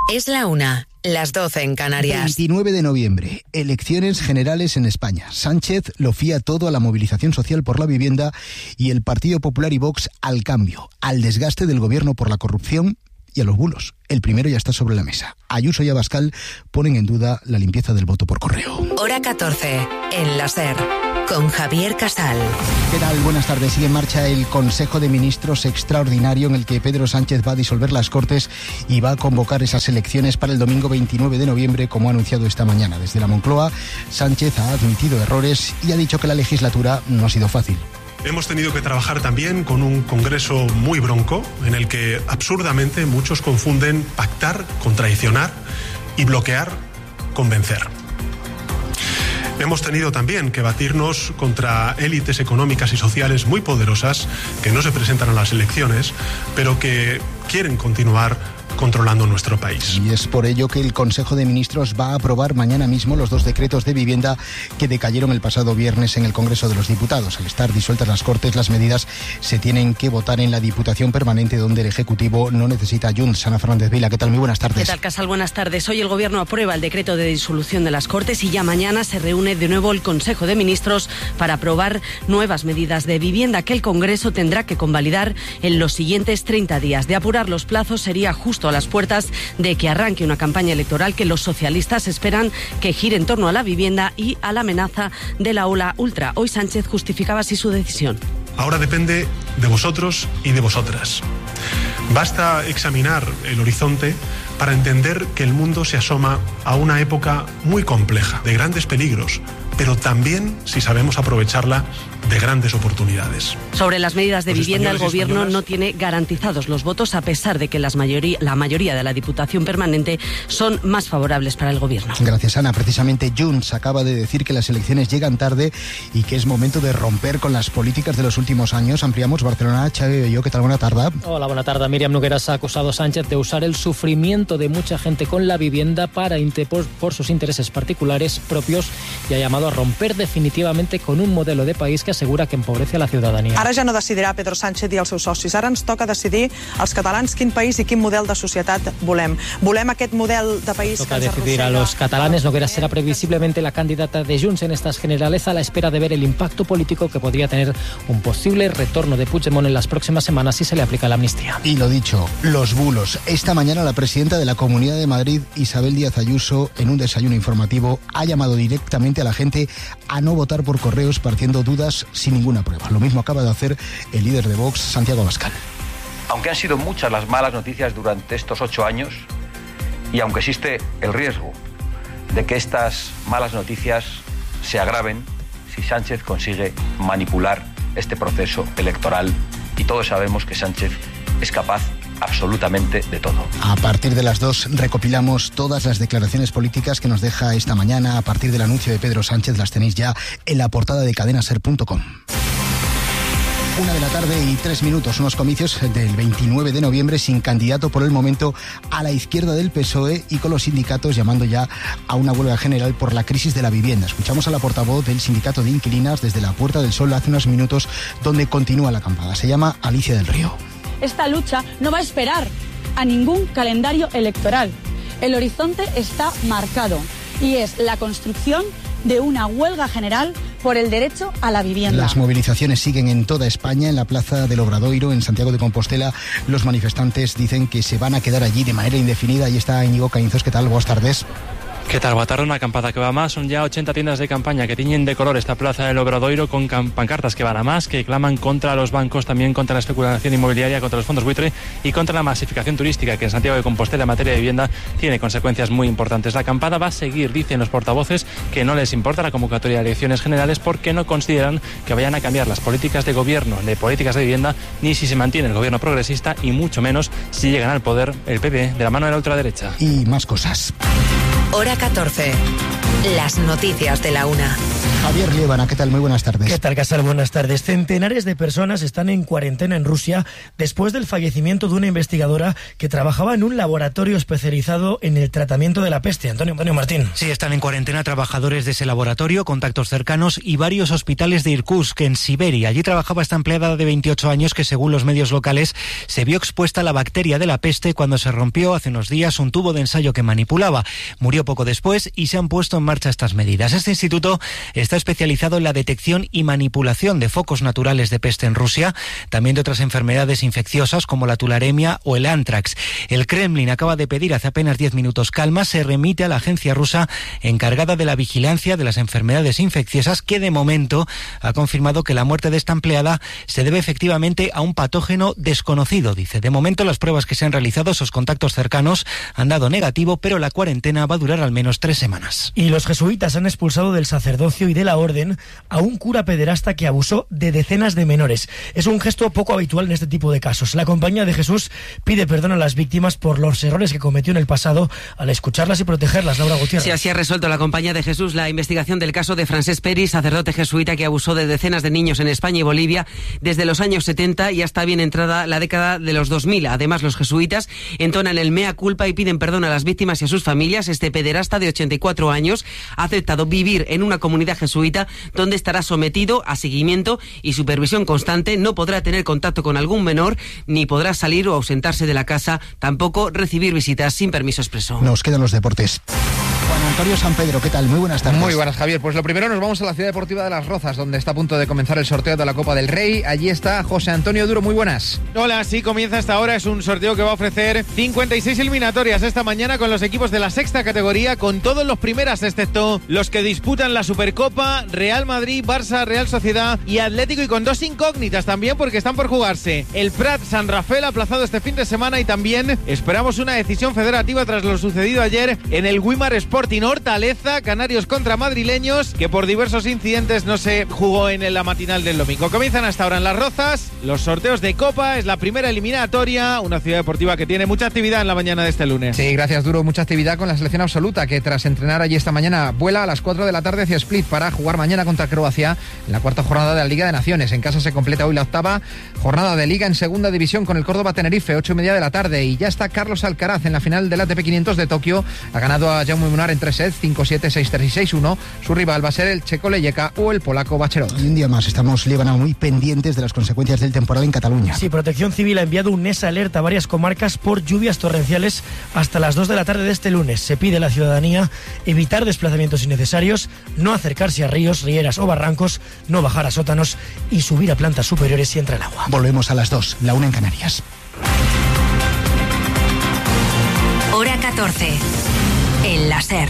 Es la 1, las 12 en Canarias. 29 de noviembre, elecciones generales en España. Sánchez lo fía todo a la movilización social por la vivienda y el Partido Popular y Vox al cambio, al desgaste del gobierno por la corrupción y a los bulos. El primero ya está sobre la mesa. Ayuso y Abascal ponen en duda la limpieza del voto por correo. Hora 14, en la SER, con Javier Casal. ¿Qué tal? Buenas tardes. Sigue en marcha el Consejo de Ministros extraordinario en el que Pedro Sánchez va a disolver las Cortes y va a convocar esas elecciones para el domingo 29 de noviembre, como ha anunciado esta mañana. Desde la Moncloa, Sánchez ha admitido errores y ha dicho que la legislatura no ha sido fácil. Hemos tenido que trabajar también con un Congreso muy bronco, en el que absurdamente muchos confunden pactar con traicionar y bloquear con vencer. Hemos tenido también que batirnos contra élites económicas y sociales muy poderosas que no se presentan a las elecciones, pero que quieren continuar controlando nuestro país. Y es por ello que el Consejo de Ministros va a aprobar mañana mismo los 2 decretos de vivienda que decayeron el pasado viernes en el Congreso de los Diputados. Al estar disueltas las Cortes, las medidas se tienen que votar en la Diputación Permanente, donde el Ejecutivo no necesita Junts. Ana Fernández Vila, ¿qué tal? Muy buenas tardes. ¿Qué tal, Casal? Buenas tardes. Hoy el Gobierno aprueba el decreto de disolución de las Cortes y ya mañana se reúne de nuevo el Consejo de Ministros para aprobar nuevas medidas de vivienda que el Congreso tendrá que convalidar en los siguientes 30 días. De apurar los plazos, sería justo a las puertas de que arranque una campaña electoral que los socialistas esperan que gire en torno a la vivienda y a la amenaza de la ola ultra. Hoy Sánchez justificaba así su decisión. Ahora depende de vosotros y de vosotras. Basta examinar el horizonte para entender que el mundo se asoma a una época muy compleja, de grandes peligros, pero también, si sabemos aprovecharla, de grandes oportunidades. Sobre las medidas de vivienda, el Gobierno no tiene garantizados los votos, a pesar de que la mayoría de la Diputación Permanente son más favorables para el Gobierno. Gracias, Ana. Precisamente Junts acaba de decir que las elecciones llegan tarde y que es momento de romper con las políticas de los últimos años. Ampliamos Barcelona. Xavi Belló, ¿qué tal? Buena tarde. Hola, buena tarde. Míriam Nogueras ha acusado a Sánchez de usar el sufrimiento de mucha gente con la vivienda por sus intereses particulares propios y ha llamado a romper definitivamente con un modelo de país que asegura que empobrece a la ciudadanía. Ara ja no decidirà Pedro Sánchez i els seus socis. Ara ens toca decidir als catalans quin país i quin model de societat volem. Volem aquest model de país toca que ens decidir a los catalanes. Nogueras será previsiblemente la candidata de Junts en estas generales, a la espera de ver el impacto político que podría tener un posible retorno de Puigdemont en las próximas semanas si se le aplica la amnistía. Y lo dicho, los bulos. Esta mañana la presidenta de la Comunidad de Madrid, Isabel Díaz Ayuso, en un desayuno informativo, ha llamado directamente a la gente a no votar por correo, esparciendo dudas sin ninguna prueba. Lo mismo acaba de hacer el líder de Vox, Santiago Abascal. Aunque han sido muchas las malas noticias durante estos 8 años y aunque existe el riesgo de que estas malas noticias se agraven si Sánchez consigue manipular este proceso electoral, y todos sabemos que Sánchez es capaz absolutamente de todo. A partir de las 2 recopilamos todas las declaraciones políticas que nos deja esta mañana. A partir del anuncio de Pedro Sánchez las tenéis ya en la portada de cadenaser.com. 1:03 unos comicios del 29 de noviembre sin candidato por el momento a la izquierda del PSOE y con los sindicatos llamando ya a una huelga general por la crisis de la vivienda. Escuchamos a la portavoz del sindicato de inquilinas desde la Puerta del Sol hace unos minutos, donde continúa la acampada. Se llama Alicia del Río. Esta lucha no va a esperar a ningún calendario electoral. El horizonte está marcado y es la construcción de una huelga general por el derecho a la vivienda. Las movilizaciones siguen en toda España. En la Plaza del Obradoiro, en Santiago de Compostela, los manifestantes dicen que se van a quedar allí de manera indefinida. Ahí está Íñigo Caínzos. ¿Qué tal? Buenas tardes. ¿Qué tal? Boa tarde, una acampada que va más. Son ya 80 tiendas de campaña que tiñen de color esta Plaza del Obradoiro con pancartas que van a más, que claman contra los bancos, también contra la especulación inmobiliaria, contra los fondos buitre y contra la masificación turística que en Santiago de Compostela en materia de vivienda tiene consecuencias muy importantes. La acampada va a seguir, dicen los portavoces, que no les importa la convocatoria de elecciones generales porque no consideran que vayan a cambiar las políticas de gobierno, de políticas de vivienda, ni si se mantiene el gobierno progresista y mucho menos si llegan al poder el PP de la mano de la ultraderecha. Y más cosas. Hora 14. Las noticias de la una. Javier Liébana, ¿qué tal? Muy buenas tardes. ¿Qué tal, Casal? Buenas tardes. Centenares de personas están en cuarentena en Rusia después del fallecimiento de una investigadora que trabajaba en un laboratorio especializado en el tratamiento de la peste. Antonio Martín. Sí, están en cuarentena trabajadores de ese laboratorio, contactos cercanos y varios hospitales de Irkutsk, en Siberia. Allí trabajaba esta empleada de 28 años que, según los medios locales, se vio expuesta a la bacteria de la peste cuando se rompió hace unos días un tubo de ensayo que manipulaba. Murió poco después y se han puesto en marcha estas medidas. Este instituto está especializado en la detección y manipulación de focos naturales de peste en Rusia, también de otras enfermedades infecciosas como la tularemia o el antrax. El Kremlin acaba de pedir hace apenas 10 minutos calma. Se remite a la agencia rusa encargada de la vigilancia de las enfermedades infecciosas, que de momento ha confirmado que la muerte de esta empleada se debe efectivamente a un patógeno desconocido. Dice, de momento las pruebas que se han realizado, esos contactos cercanos, han dado negativo, pero la cuarentena va a durar al menos 3 semanas. Y los jesuitas han expulsado del sacerdocio y de la orden a un cura pederasta que abusó de decenas de menores. Es un gesto poco habitual en este tipo de casos. La Compañía de Jesús pide perdón a las víctimas por los errores que cometió en el pasado al escucharlas y protegerlas. Laura Gutiérrez. Sí, así ha resuelto la Compañía de Jesús la investigación del caso de Francesc Peris, sacerdote jesuita que abusó de decenas de niños en España y Bolivia desde los años 70 y hasta bien entrada la década de los 2000. Además, los jesuitas entonan el mea culpa y piden perdón a las víctimas y a sus familias. Este pederasta de 84 años ha aceptado vivir en una comunidad jesuita donde estará sometido a seguimiento y supervisión constante. No podrá tener contacto con algún menor, ni podrá salir o ausentarse de la casa, tampoco recibir visitas sin permiso expreso. Nos quedan los deportes. Juan Antonio San Pedro, ¿qué tal? Muy buenas tardes. Muy buenas, Javier. Pues lo primero, nos vamos a la Ciudad Deportiva de Las Rozas, donde está a punto de comenzar el sorteo de la Copa del Rey. Allí está José Antonio Duro, muy buenas. Hola, sí, comienza esta hora. Es un sorteo que va a ofrecer 56 eliminatorias esta mañana con los equipos de la sexta categoría, con todos los primeras, excepto los que disputan la Supercopa, Real Madrid, Barça, Real Sociedad y Atlético, y con 2 incógnitas también porque están por jugarse. El Prat San Rafael aplazado este fin de semana, y también esperamos una decisión federativa tras lo sucedido ayer en el Wimar Sporting Hortaleza, Canarios contra madrileños, que por diversos incidentes no se jugó en la matinal del domingo. Comienzan hasta ahora en Las Rozas los sorteos de Copa. Es la primera eliminatoria, una ciudad deportiva que tiene mucha actividad en la mañana de este lunes. Sí, gracias, Duro. Mucha actividad con la selección absoluta, que tras entrenar allí esta mañana vuela a las 4 de la tarde hacia Split para jugar mañana contra Croacia en la cuarta jornada de la Liga de Naciones. En casa se completa hoy la octava jornada de Liga en segunda división con el Córdoba Tenerife, 8:30 de la tarde, y ya está Carlos Alcaraz en la final del ATP 500 de Tokio. Ha ganado a Jaume Munar en 3 sets, 5-7, 6-3 y 6-1. Su rival va a ser el checo Leyeka o el polaco Bacherot. Y un día más estamos, Líbana, muy pendientes de las consecuencias del temporal en Cataluña. Sí, Protección Civil ha enviado un NES alerta a varias comarcas por lluvias torrenciales hasta las 2 de la tarde de este lunes. Se pide a la ciudadanía evitar desplazamientos innecesarios, no acercarse a ríos, rieras o barrancos, no bajar a sótanos y subir a plantas superiores si entra el agua. Volvemos a las 2, la 1 en Canarias. Hora 14. En la SER.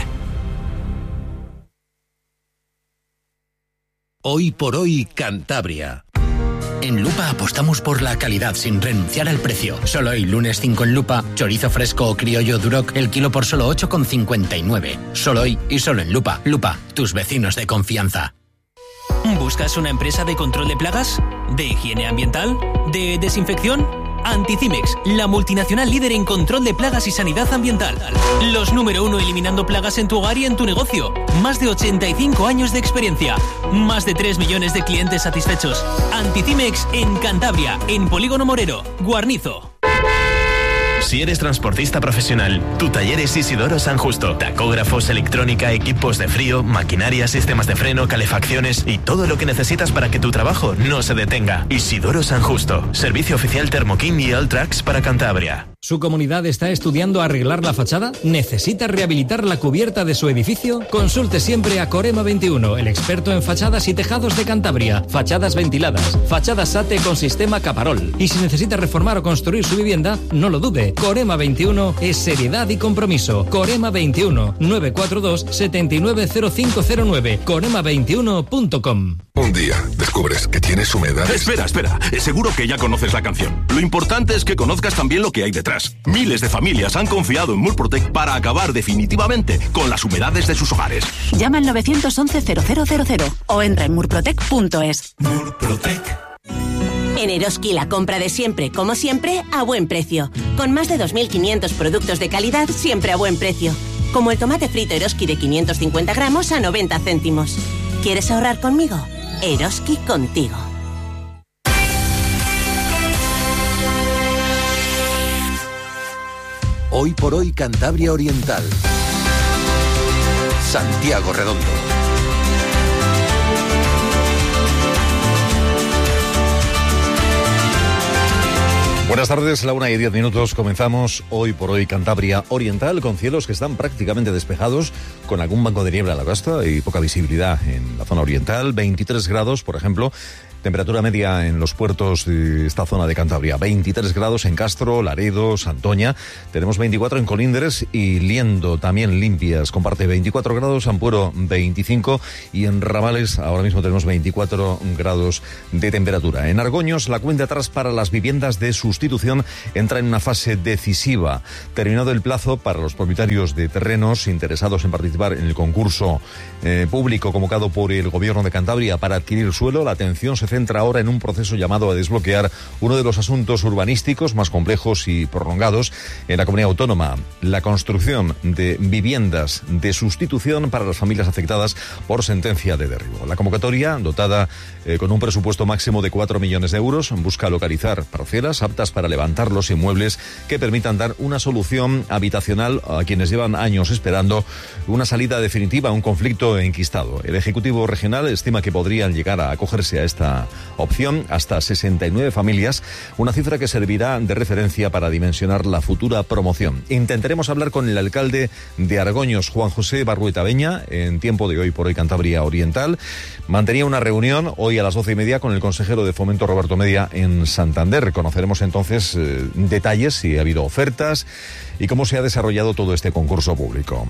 Hoy por hoy, Cantabria. En Lupa apostamos por la calidad sin renunciar al precio. Solo hoy, lunes 5 en Lupa, chorizo fresco o criollo Duroc, el kilo por solo 8,59. Solo hoy y solo en Lupa. Lupa, tus vecinos de confianza. ¿Buscas una empresa de control de plagas? ¿De higiene ambiental? ¿De desinfección? Anticimex, la multinacional líder en control de plagas y sanidad ambiental. Los número 1 eliminando plagas en tu hogar y en tu negocio. Más de 85 años de experiencia. Más de 3 millones de clientes satisfechos. Anticimex en Cantabria, en Polígono Morero, Guarnizo. Si eres transportista profesional, tu taller es Isidoro San Justo. Tacógrafos, electrónica, equipos de frío, maquinaria, sistemas de freno, calefacciones y todo lo que necesitas para que tu trabajo no se detenga. Isidoro San Justo. Servicio oficial Thermokin y Alltrax para Cantabria. ¿Su comunidad está estudiando arreglar la fachada? ¿Necesita rehabilitar la cubierta de su edificio? Consulte siempre a Corema 21, el experto en fachadas y tejados de Cantabria. Fachadas ventiladas, fachadas SATE con sistema Caparol. Y si necesita reformar o construir su vivienda, no lo dude. Corema 21 es seriedad y compromiso. Corema 21, 942 790509. Corema21.com. Un día descubres que tienes humedad. Espera. Seguro que ya conoces la canción. Lo importante es que conozcas también lo que hay detrás. Miles de familias han confiado en Murprotec para acabar definitivamente con las humedades de sus hogares. Llama al 911-0000 o entra en murprotec.es. Murprotec. En Eroski la compra de siempre, como siempre, a buen precio. Con más de 2.500 productos de calidad, siempre a buen precio. como el tomate frito Eroski de 550 gramos a 90 céntimos. ¿Quieres ahorrar conmigo? Eroski contigo. Hoy por hoy Cantabria Oriental. Santiago Redondo. Buenas tardes, la 1:10. Comenzamos Hoy por Hoy Cantabria Oriental, con cielos que están prácticamente despejados, con algún banco de niebla a la costa y poca visibilidad en la zona oriental. 23 grados, por ejemplo. Temperatura media en los puertos de esta zona de Cantabria. 23 grados en Castro, Laredo, Santoña. Tenemos 24 en Colindres y Liendo, también limpias. Comparte 24 grados, Ampuero 25 y en Ramales ahora mismo tenemos 24 grados de temperatura. En Argoños, la cuenta atrás para las viviendas de sustitución entra en una fase decisiva. Terminado el plazo para los propietarios de terrenos interesados en participar en el concurso público convocado por el Gobierno de Cantabria para adquirir suelo, la atención se centra ahora en un proceso llamado a desbloquear uno de los asuntos urbanísticos más complejos y prolongados en la comunidad autónoma: la construcción de viviendas de sustitución para las familias afectadas por sentencia de derribo. La convocatoria, dotada con un presupuesto máximo de 4 millones de euros, busca localizar parcelas aptas para levantar los inmuebles que permitan dar una solución habitacional a quienes llevan años esperando una salida definitiva a un conflicto enquistado. El Ejecutivo Regional estima que podrían llegar a acogerse a esta opción hasta 69 familias, una cifra que servirá de referencia para dimensionar la futura promoción. Intentaremos hablar con el alcalde de Argoños, Juan José Barrueta Beña, en tiempo de Hoy por Hoy Cantabria Oriental. Mantenía una reunión hoy a las 12:30 con el consejero de Fomento Roberto Media en Santander. Conoceremos entonces detalles, si ha habido ofertas y cómo se ha desarrollado todo este concurso público.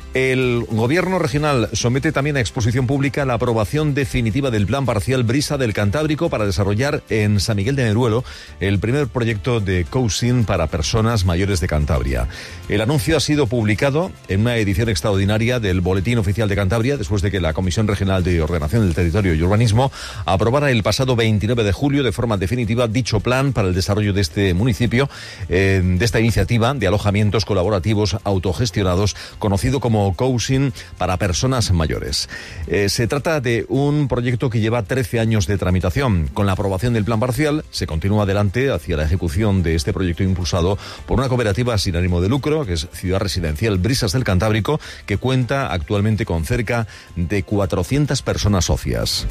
El Gobierno regional somete también a exposición pública la aprobación definitiva del Plan Parcial Brisa del Cantábrico para desarrollar en San Miguel de Neruelo el primer proyecto de cohousing para personas mayores de Cantabria. El anuncio ha sido publicado en una edición extraordinaria del Boletín Oficial de Cantabria después de que la Comisión Regional de Ordenación del Territorio y Urbanismo aprobara el pasado 29 de julio de forma definitiva dicho plan para el desarrollo de este municipio, de esta iniciativa de alojamientos colaborativos autogestionados, conocido como cohousing para personas mayores. Se trata de un proyecto que lleva 13 años de tramitación. Con la aprobación del plan parcial se continúa adelante hacia la ejecución de este proyecto impulsado por una cooperativa sin ánimo de lucro, que es Ciudad Residencial Brisas del Cantábrico, que cuenta actualmente con cerca de 400 personas socias.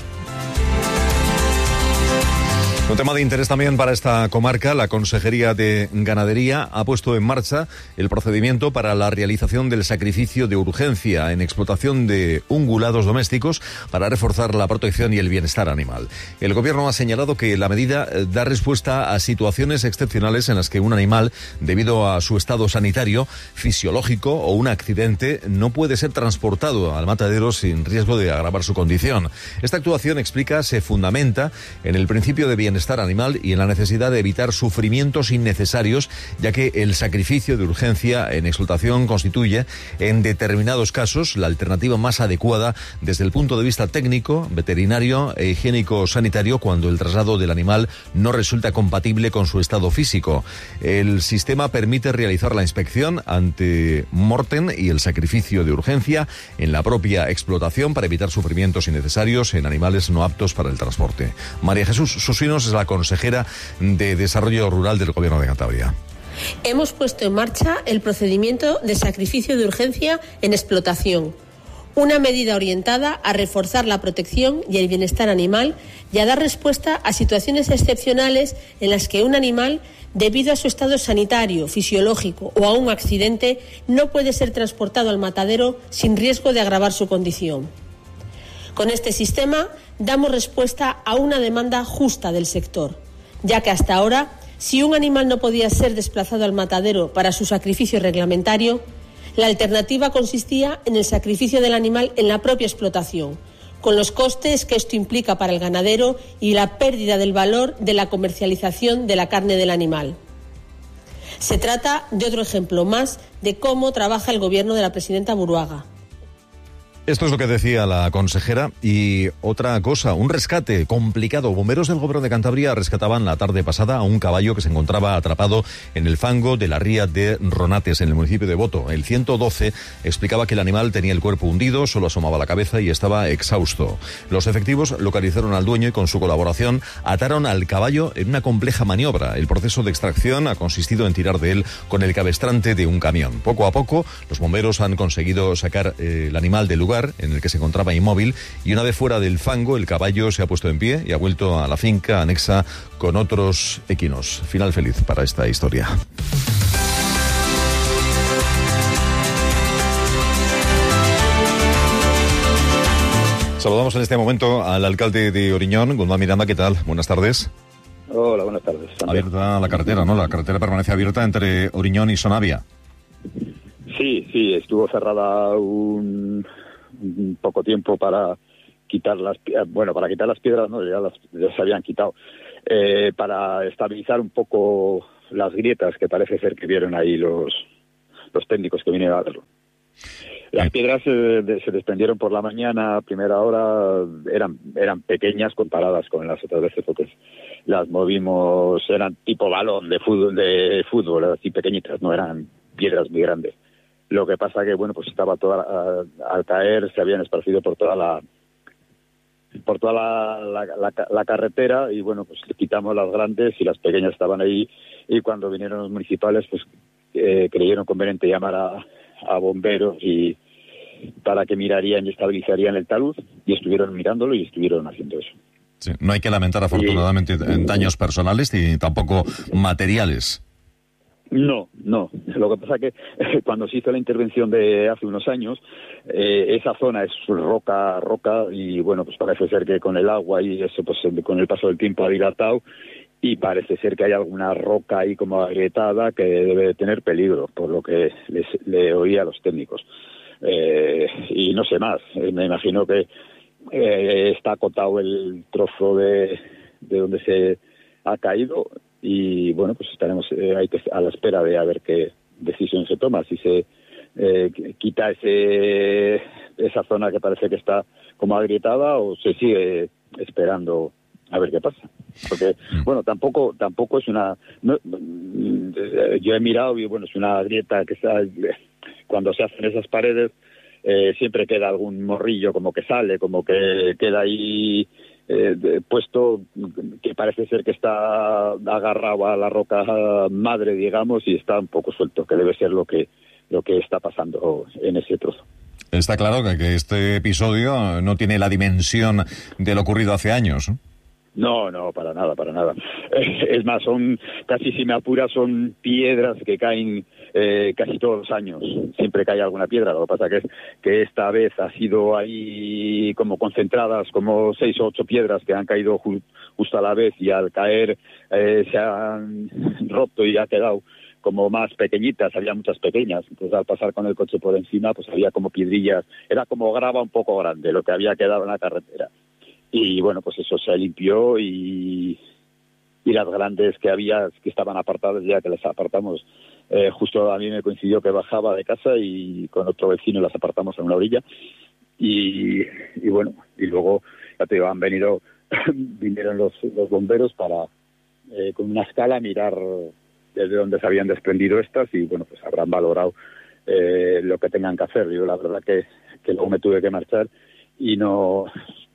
Un tema de interés también para esta comarca: la Consejería de Ganadería ha puesto en marcha el procedimiento para la realización del sacrificio de urgencia en explotación de ungulados domésticos para reforzar la protección y el bienestar animal. El Gobierno ha señalado que la medida da respuesta a situaciones excepcionales en las que un animal, debido a su estado sanitario, fisiológico o un accidente, no puede ser transportado al matadero sin riesgo de agravar su condición. Esta actuación, explica, se fundamenta en el principio de bienestar animal y en la necesidad de evitar sufrimientos innecesarios, ya que el sacrificio de urgencia en explotación constituye, en determinados casos, la alternativa más adecuada desde el punto de vista técnico, veterinario e higiénico-sanitario cuando el traslado del animal no resulta compatible con su estado físico. El sistema permite realizar la inspección ante mortem y el sacrificio de urgencia en la propia explotación para evitar sufrimientos innecesarios en animales no aptos para el transporte. María Jesús Susinos es la consejera de Desarrollo Rural del Gobierno de Cantabria. Hemos puesto en marcha el procedimiento de sacrificio de urgencia en explotación, una medida orientada a reforzar la protección y el bienestar animal y a dar respuesta a situaciones excepcionales en las que un animal, debido a su estado sanitario, fisiológico o a un accidente, no puede ser transportado al matadero sin riesgo de agravar su condición. Con este sistema damos respuesta a una demanda justa del sector, ya que hasta ahora, si un animal no podía ser desplazado al matadero para su sacrificio reglamentario, la alternativa consistía en el sacrificio del animal en la propia explotación, con los costes que esto implica para el ganadero y la pérdida del valor de la comercialización de la carne del animal. Se trata de otro ejemplo más de cómo trabaja el gobierno de la presidenta Buruaga. Esto es lo que decía la consejera. Y otra cosa, un rescate complicado. Bomberos del Gobierno de Cantabria rescataban la tarde pasada a un caballo que se encontraba atrapado en el fango de la ría de Ronates, en el municipio de Boto. El 112 explicaba que el animal tenía el cuerpo hundido, solo asomaba la cabeza y estaba exhausto. Los efectivos localizaron al dueño y con su colaboración ataron al caballo en una compleja maniobra. El proceso de extracción ha consistido en tirar de él con el cabestrante de un camión. Poco a poco, los bomberos han conseguido sacar el animal del lugar en el que se encontraba inmóvil, y una vez fuera del fango, el caballo se ha puesto en pie y ha vuelto a la finca anexa con otros equinos. Final feliz para esta historia. Saludamos en este momento al alcalde de Oriñón, Guzmán Miranda. ¿Qué tal? Buenas tardes. Hola, buenas tardes. Abierta la carretera, ¿no? La carretera permanece abierta entre Oriñón y Sonavia. Sí, estuvo cerrada un poco tiempo para quitar las piedras, no, ya se habían quitado, para estabilizar un poco las grietas que parece ser que vieron ahí los técnicos que vinieron a verlo. Las piedras se desprendieron por la mañana, a primera hora, eran pequeñas comparadas con las otras veces, porque las movimos, eran tipo balón de fútbol, así pequeñitas, no eran piedras muy grandes. Lo que pasa que, bueno, pues estaba toda, al caer se habían esparcido por toda la carretera, y bueno, pues quitamos las grandes y las pequeñas estaban ahí, y cuando vinieron los municipales, pues creyeron conveniente llamar a bomberos y para que mirarían y estabilizarían el talud, y estuvieron mirándolo y estuvieron haciendo eso. Sí, no hay que lamentar afortunadamente daños personales ni tampoco materiales. No. Lo que pasa que cuando se hizo la intervención de hace unos años, esa zona es roca, y bueno, pues parece ser que con el agua y eso, pues con el paso del tiempo ha dilatado, y parece ser que hay alguna roca ahí como agrietada que debe de tener peligro, por lo que le oí a los técnicos. Y no sé más, me imagino que está acotado el trozo de donde se ha caído, y bueno, pues estaremos a la espera de a ver qué decisión se toma, si se quita esa zona que parece que está como agrietada, o se sigue esperando a ver qué pasa. Porque, bueno, tampoco es una... yo he mirado y, bueno, es una grieta que está... Cuando se hacen esas paredes, siempre queda algún morrillo como que sale, como que queda ahí puesto, que parece ser que está agarrado a la roca madre, digamos, y está un poco suelto, que debe ser lo que está pasando en ese trozo. Está claro que este episodio no tiene la dimensión de lo ocurrido hace años, ¿no? No, para nada. Es más, casi si me apura, son piedras que caen casi todos los años. Siempre cae alguna piedra. Lo que pasa que esta vez ha sido ahí como concentradas, como 6 o 8 piedras que han caído justo a la vez, y al caer se han roto y ha quedado como más pequeñitas. Había muchas pequeñas. Entonces, al pasar con el coche por encima, pues había como piedrillas. Era como grava un poco grande lo que había quedado en la carretera. Y bueno, pues eso se limpió, y las grandes que había, que estaban apartadas, ya que las apartamos, justo a mí me coincidió que bajaba de casa y con otro vecino las apartamos en una orilla, y bueno, y luego, ya te digo, vinieron los bomberos para, con una escala, mirar desde dónde se habían desprendido estas, y bueno, pues habrán valorado lo que tengan que hacer. Yo la verdad que luego me tuve que marchar, y no...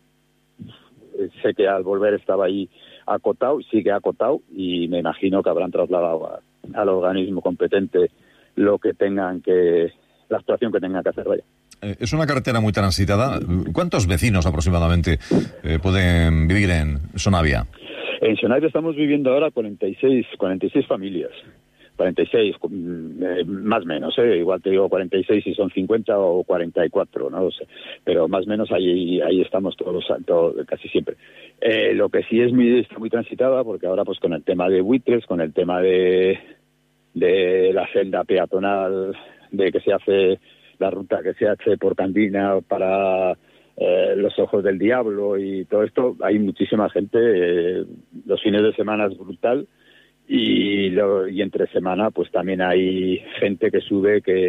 Sé que al volver estaba ahí acotado, sigue acotado, y me imagino que habrán trasladado al organismo competente la actuación que tengan que hacer. Vaya. Es una carretera muy transitada. ¿Cuántos vecinos aproximadamente pueden vivir en Sonavia? En Sonavia estamos viviendo ahora 46 familias. 46, más o menos, igual te digo 46 si son 50 o 44, no lo sé, pero más o menos ahí estamos todos casi siempre. Lo que sí está muy transitada, porque ahora pues con el tema de buitres, con el tema de la senda peatonal, de que se hace la ruta que se hace por Candina para los Ojos del Diablo y todo esto, hay muchísima gente, los fines de semana es brutal. Y entre semana pues también hay gente que sube, que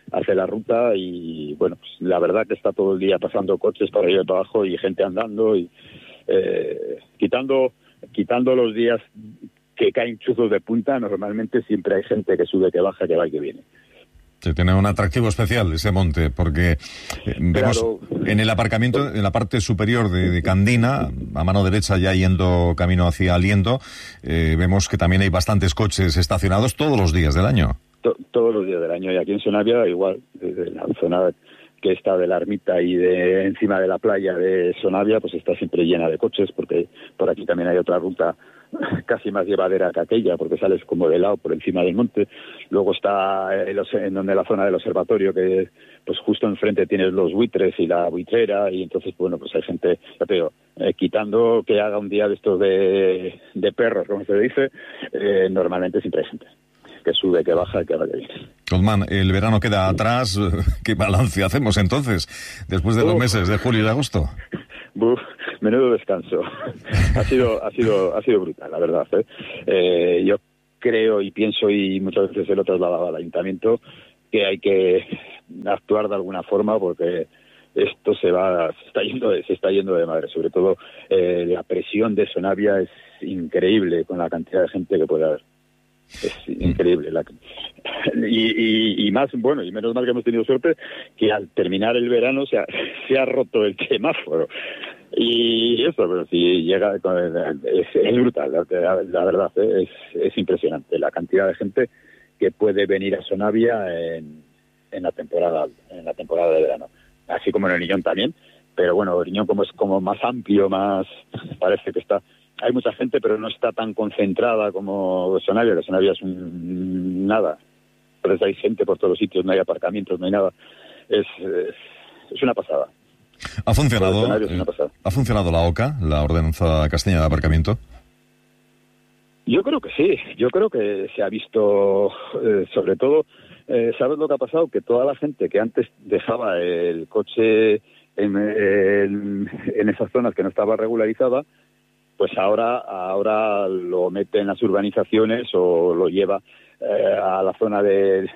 hace la ruta y bueno, pues la verdad que está todo el día pasando coches para arriba y para abajo y gente andando y quitando los días que caen chuzos de punta, normalmente siempre hay gente que sube, que baja, que va y que viene. Sí, tiene un atractivo especial ese monte, porque vemos en el aparcamiento, en la parte superior de Candina, a mano derecha ya yendo camino hacia Aliento, vemos que también hay bastantes coches estacionados todos los días del año. Todos los días del año, y aquí en Sonavia igual, desde la zona que está de la ermita y de encima de la playa de Sonavia, pues está siempre llena de coches, porque por aquí también hay otra ruta casi más llevadera que aquella, porque sales como de lado por encima del monte. Luego está en donde la zona del observatorio, que pues justo enfrente tienes los buitres y la buitrera, y entonces bueno, pues hay gente, ya te digo, quitando que haga un día de estos de perros, como se dice, normalmente siempre hay gente que sube, que baja, que va, que viene. Guzmán, el verano queda atrás. ¿Qué balance hacemos entonces después de los meses de julio y de agosto? Menudo descanso. ha sido brutal, la verdad. Yo creo y pienso, y muchas veces se lo trasladaba al ayuntamiento, que hay que actuar de alguna forma, porque esto se está yendo de madre. Sobre todo la presión de Sonavia es increíble con la cantidad de gente que puede haber. Es increíble. Y más, bueno, y menos mal que hemos tenido suerte que al terminar el verano se ha roto el semáforo. Y eso, pero si llega, es brutal, la verdad, es impresionante la cantidad de gente que puede venir a Sonavia en la temporada de verano, así como en el Riñón también, pero bueno, el Riñón como es como más amplio, más parece que hay mucha gente, pero no está tan concentrada como Sonavia, que Sonavia es nada, pero hay gente por todos los sitios, no hay aparcamientos, no hay nada, es una pasada. ¿Ha funcionado la OCA, la Ordenanza Castellana de Aparcamiento? Yo creo que sí, yo creo que se ha visto, sobre todo, ¿sabes lo que ha pasado? Que toda la gente que antes dejaba el coche en esas zonas que no estaba regularizada, pues ahora lo mete en las urbanizaciones o lo lleva a la zona de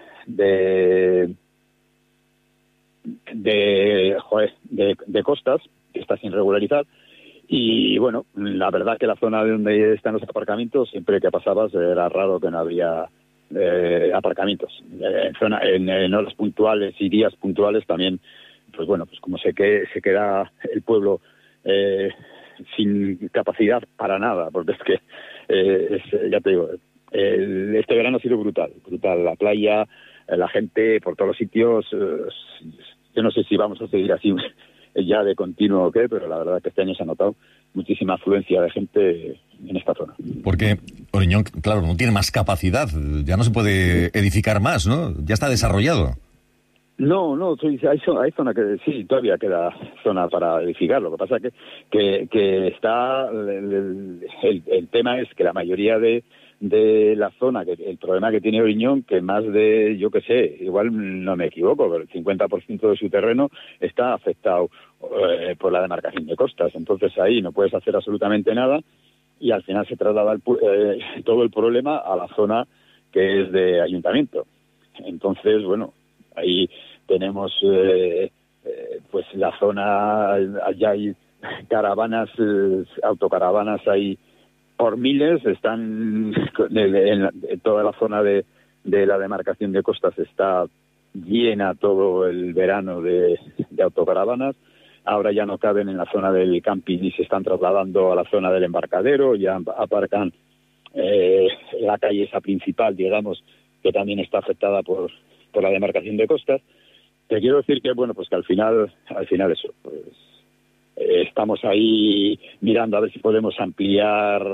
costas, que está sin regularizar. Y bueno, la verdad que la zona de donde están los aparcamientos, siempre que pasabas era raro que no había aparcamientos. En horas puntuales y días puntuales también, pues bueno, pues como se queda el pueblo sin capacidad para nada, porque es que ya te digo, este verano ha sido brutal, la playa, la gente por todos los sitios. Yo no sé si vamos a seguir así ya de continuo o qué, pero la verdad es que este año se ha notado muchísima afluencia de gente en esta zona. Porque Oriñón, claro, no tiene más capacidad, ya no se puede edificar más, ¿no? Ya está desarrollado. No, hay zona que sí, todavía queda zona para edificar. Lo que pasa que está el tema es que la mayoría de la zona, que el problema que tiene Oriñón, que más de, yo qué sé, igual no me equivoco, pero el 50% de su terreno está afectado por la demarcación de costas. Entonces ahí no puedes hacer absolutamente nada y al final se traslada todo el problema a la zona que es de ayuntamiento. Entonces, bueno, ahí tenemos pues la zona, allá hay caravanas, autocaravanas ahí por miles, están en toda la zona de la demarcación de costas está llena todo el verano de autocaravanas. Ahora ya no caben en la zona del camping y se están trasladando a la zona del embarcadero, ya aparcan la calle esa principal, digamos, que también está afectada por la demarcación de costas. Te quiero decir que, bueno, pues que al final eso, pues estamos ahí mirando a ver si podemos ampliar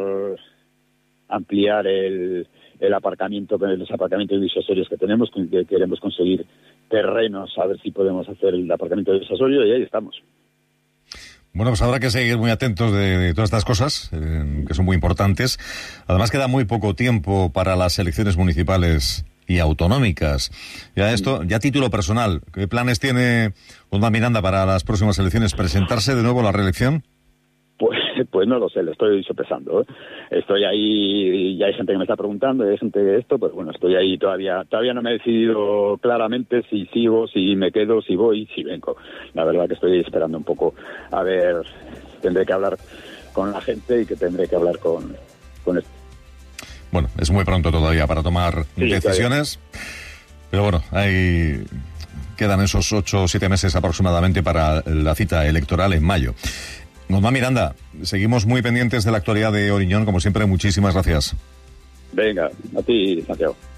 el aparcamiento, los aparcamientos disuasorios que tenemos, que queremos conseguir terrenos, a ver si podemos hacer el aparcamiento disuasorio, y ahí estamos. Bueno, pues habrá que seguir muy atentos de todas estas cosas, que son muy importantes. Además, queda muy poco tiempo para las elecciones municipales y autonómicas. Ya a título personal, ¿qué planes tiene Guzmán Miranda para las próximas elecciones? ¿Presentarse de nuevo a la reelección? Pues Pues no lo sé, lo estoy sopesando. Estoy ahí, ya hay gente que me está preguntando, hay gente de esto, pues bueno, estoy ahí todavía no me he decidido claramente si sigo, si me quedo, si voy, si vengo. La verdad que estoy esperando un poco, a ver, tendré que hablar con la gente y que tendré que hablar con esto. Bueno, es muy pronto todavía para tomar decisiones, pero bueno, quedan esos 8 o 7 meses aproximadamente para la cita electoral en mayo. Guzmán Miranda, seguimos muy pendientes de la actualidad de Oriñón, como siempre, muchísimas gracias. Venga, a ti, Santiago.